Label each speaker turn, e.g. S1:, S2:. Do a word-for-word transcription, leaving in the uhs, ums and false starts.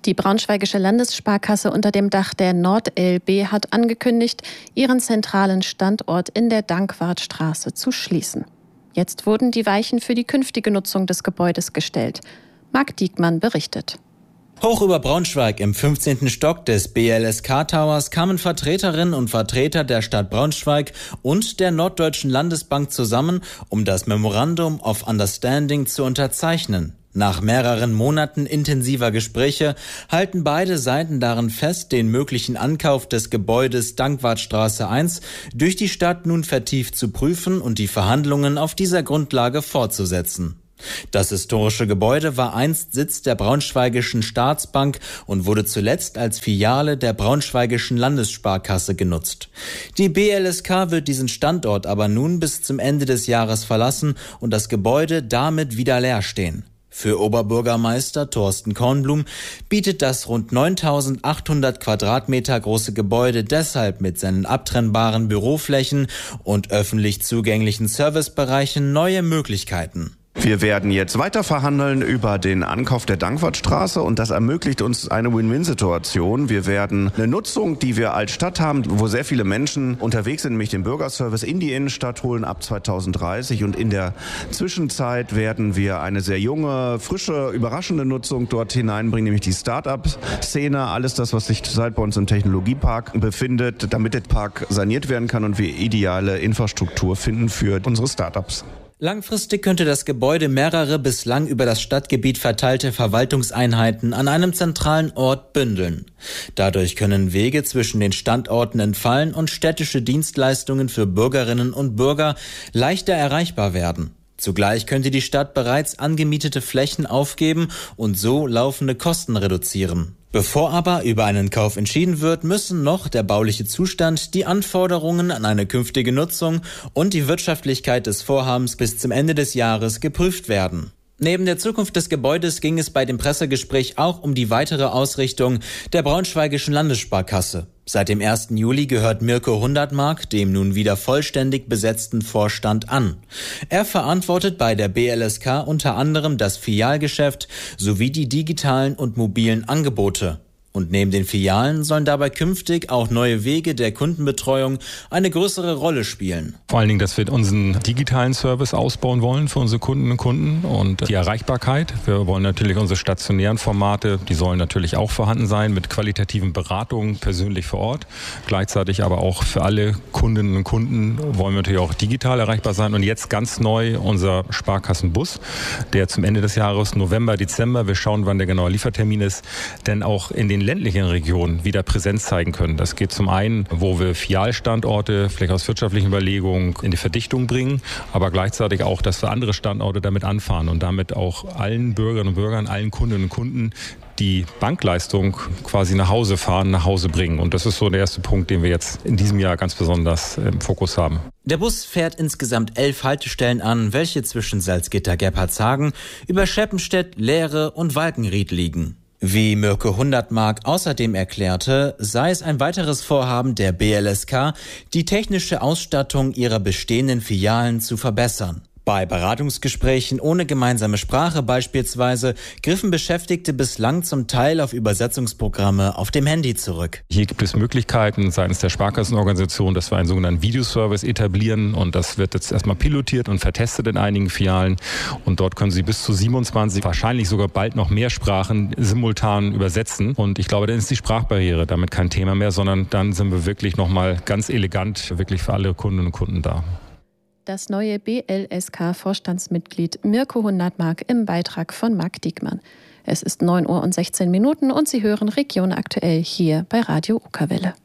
S1: Die Braunschweigische Landessparkasse unter dem Dach der NordLB hat angekündigt, ihren zentralen Standort in der Dankwartstraße zu schließen. Jetzt wurden die Weichen für die künftige Nutzung des Gebäudes gestellt. Marc Diekmann berichtet.
S2: Hoch über Braunschweig im fünfzehnten Stock des B L S K Towers kamen Vertreterinnen und Vertreter der Stadt Braunschweig und der Norddeutschen Landesbank zusammen, um das Memorandum of Understanding zu unterzeichnen. Nach mehreren Monaten intensiver Gespräche halten beide Seiten darin fest, den möglichen Ankauf des Gebäudes Dankwartstraße eins durch die Stadt nun vertieft zu prüfen und die Verhandlungen auf dieser Grundlage fortzusetzen. Das historische Gebäude war einst Sitz der Braunschweigischen Staatsbank und wurde zuletzt als Filiale der Braunschweigischen Landessparkasse genutzt. Die B L S K wird diesen Standort aber nun bis zum Ende des Jahres verlassen und das Gebäude damit wieder leer stehen. Für Oberbürgermeister Thorsten Kornblum bietet das rund neuntausendachthundert Quadratmeter große Gebäude deshalb mit seinen abtrennbaren Büroflächen und öffentlich zugänglichen Servicebereichen neue Möglichkeiten.
S3: Wir werden jetzt weiter verhandeln über den Ankauf der Dankwartstraße und das ermöglicht uns eine Win-Win-Situation. Wir werden eine Nutzung, die wir als Stadt haben, wo sehr viele Menschen unterwegs sind, nämlich den Bürgerservice in die Innenstadt holen ab zweitausenddreißig und in der Zwischenzeit werden wir eine sehr junge, frische, überraschende Nutzung dort hineinbringen, nämlich die Start-up-Szene, alles das, was sich zurzeit bei uns im Technologiepark befindet, damit der Park saniert werden kann und wir ideale Infrastruktur finden für unsere Start-ups.
S2: Langfristig könnte das Gebäude mehrere bislang über das Stadtgebiet verteilte Verwaltungseinheiten an einem zentralen Ort bündeln. Dadurch können Wege zwischen den Standorten entfallen und städtische Dienstleistungen für Bürgerinnen und Bürger leichter erreichbar werden. Zugleich könnte die Stadt bereits angemietete Flächen aufgeben und so laufende Kosten reduzieren. Bevor aber über einen Kauf entschieden wird, müssen noch der bauliche Zustand, die Anforderungen an eine künftige Nutzung und die Wirtschaftlichkeit des Vorhabens bis zum Ende des Jahres geprüft werden. Neben der Zukunft des Gebäudes ging es bei dem Pressegespräch auch um die weitere Ausrichtung der Braunschweigischen Landessparkasse. Seit dem ersten Juli gehört Mirko Hundertmark dem nun wieder vollständig besetzten Vorstand an. Er verantwortet bei der B L S K unter anderem das Filialgeschäft sowie die digitalen und mobilen Angebote. Und neben den Filialen sollen dabei künftig auch neue Wege der Kundenbetreuung eine größere Rolle spielen.
S4: Vor allen Dingen, dass wir unseren digitalen Service ausbauen wollen für unsere Kundinnen und Kunden und die Erreichbarkeit. Wir wollen natürlich unsere stationären Formate, die sollen natürlich auch vorhanden sein mit qualitativen Beratungen persönlich vor Ort. Gleichzeitig aber auch für alle Kundinnen und Kunden wollen wir natürlich auch digital erreichbar sein. Und jetzt ganz neu unser Sparkassenbus, der zum Ende des Jahres, November, Dezember, wir schauen, wann der genaue Liefertermin ist, denn auch in den ländlichen Regionen wieder Präsenz zeigen können. Das geht zum einen, wo wir Filialstandorte vielleicht aus wirtschaftlichen Überlegungen in die Verdichtung bringen, aber gleichzeitig auch, dass wir andere Standorte damit anfahren und damit auch allen Bürgerinnen und Bürgern, allen Kundinnen und Kunden die Bankleistung quasi nach Hause fahren, nach Hause bringen. Und das ist so der erste Punkt, den wir jetzt in diesem Jahr ganz besonders im Fokus haben.
S2: Der Bus fährt insgesamt elf Haltestellen an, welche zwischen Salzgitter-Gerpertshagen über Scheppenstedt, Lehre und Walkenried liegen. Wie Mirko Hundertmark außerdem erklärte, sei es ein weiteres Vorhaben der B L S K, die technische Ausstattung ihrer bestehenden Filialen zu verbessern. Bei Beratungsgesprächen ohne gemeinsame Sprache beispielsweise griffen Beschäftigte bislang zum Teil auf Übersetzungsprogramme auf dem Handy zurück.
S4: Hier gibt es Möglichkeiten seitens der Sparkassenorganisation, dass wir einen sogenannten Videoservice etablieren und das wird jetzt erstmal pilotiert und vertestet in einigen Filialen und dort können Sie bis zu siebenundzwanzig, wahrscheinlich sogar bald noch mehr Sprachen simultan übersetzen und ich glaube, dann ist die Sprachbarriere damit kein Thema mehr, sondern dann sind wir wirklich nochmal ganz elegant wirklich für alle Kundinnen und Kunden da.
S1: Das neue B L S K-Vorstandsmitglied Mirko Hundertmark im Beitrag von Marc Diekmann. Es ist neun Uhr und sechzehn Minuten und Sie hören Region aktuell hier bei Radio Okerwelle.